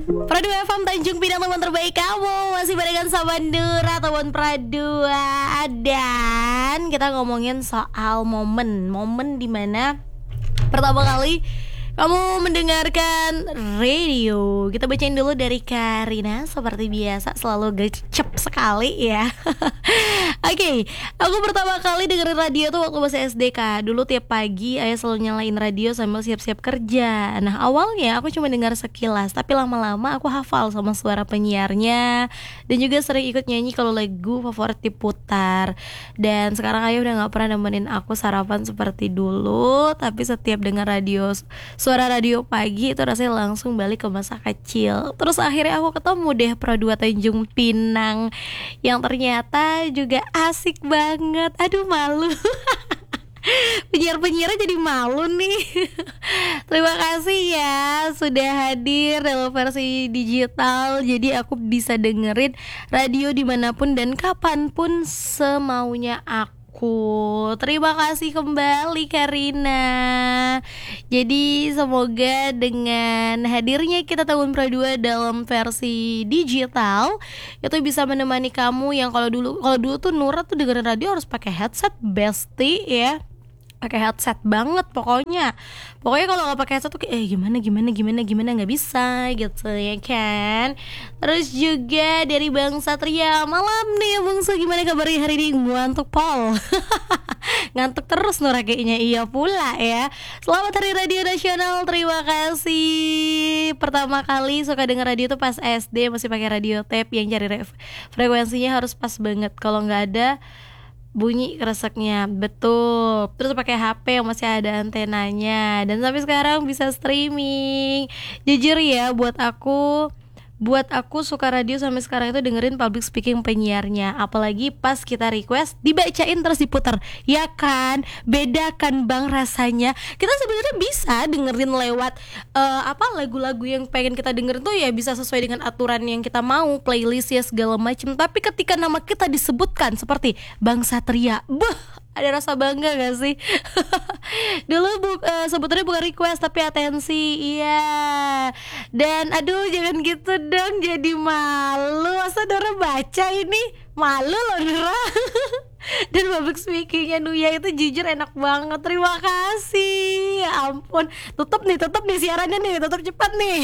Pradu FM Tanjung Pinang, teman terbaik kamu. Masih barengan sama Nura, teman Pradua. Dan kita ngomongin soal momen dimana pertama kali kamu mendengarkan radio. Kita bacain dulu dari Karina. Seperti biasa selalu gercep sekali ya. Oke, aku pertama kali dengerin radio tuh waktu masih SD, Kak. Dulu tiap pagi ayah selalu nyalain radio sambil siap-siap kerja. Nah, awalnya aku cuma dengar sekilas, tapi lama-lama aku hafal sama suara penyiarnya. Dan juga sering ikut nyanyi kalau lagu favorit diputar. Dan sekarang ayah udah gak pernah nemenin aku sarapan seperti dulu. Tapi setiap dengar suara radio pagi itu rasanya langsung balik ke masa kecil. Terus akhirnya aku ketemu deh Pradua Tanjung Pinang, yang ternyata juga asik banget. Aduh, malu. Penyiar-penyiarnya jadi malu nih. Terima kasih ya sudah hadir dalam versi digital. Jadi aku bisa dengerin radio dimanapun dan kapanpun semaunya aku. Terima kasih kembali Karina. Jadi semoga dengan hadirnya kita tahun Pradua dalam versi digital itu bisa menemani kamu yang kalau dulu tuh Nura tuh dengerin radio harus pakai headset bestie ya. Pakai headset banget pokoknya kalau nggak pakai headset tuh gimana nggak bisa gitu ya kan. Terus juga dari Bang Satria, malam nih Bang Sa, gimana kabarnya hari ini? Ngantuk Pol. Ngantuk terus Nura kayaknya. Iya pula ya. Selamat Hari Radio Nasional, terima kasih. Pertama kali suka denger radio tuh pas SD, masih pakai radio tape yang cari frekuensinya harus pas banget. Kalau nggak ada bunyi kreseknya, betul. Terus pakai HP yang masih ada antenanya. Dan sampai sekarang bisa streaming. Jujur ya, buat aku suka radio sampai sekarang itu dengerin public speaking penyiarnya. Apalagi pas kita request dibacain terus diputar. Ya kan? Beda kan Bang rasanya. Kita sebenarnya bisa dengerin lewat lagu-lagu yang pengen kita dengerin tuh ya bisa sesuai dengan aturan yang kita mau, playlist ya segala macam. Tapi ketika nama kita disebutkan seperti Bang Satria, ada rasa bangga gak sih? Dulu sebetulnya bukan request tapi atensi. Iya. Dan aduh jangan gitu dong, jadi malu. Masa Dora baca ini? Malu loh Dora. Dan public speakingnya Nuya itu jujur enak banget. Terima kasih. Ya ampun. Tutup nih siarannya nih. Tutup cepat nih.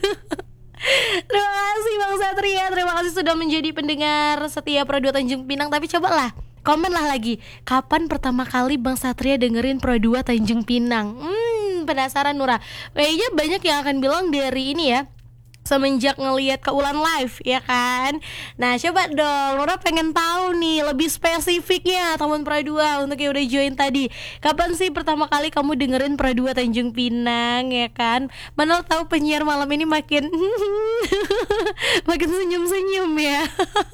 Terima kasih Bang Satria. Terima kasih sudah menjadi pendengar setia Pradua Tanjung Pinang. Tapi cobalah komen lah lagi, kapan pertama kali Bang Satria dengerin Pradua Tanjung Pinang? Penasaran Nura. Kayaknya banyak yang akan bilang dari ini ya, semenjak ngelihat Keulan Live ya kan. Nah coba dong, Nura pengen tahu nih lebih spesifiknya teman Pradua untuk yang udah join tadi. Kapan sih pertama kali kamu dengerin Pradua Tanjung Pinang ya kan? Mana tahu penyiar malam ini makin makin senyum-senyum ya.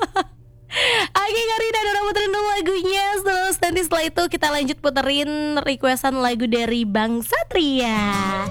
Oke Karina, Dora puterin dulu lagunya. Terus nanti setelah itu kita lanjut puterin requestan lagu dari Bang Satria.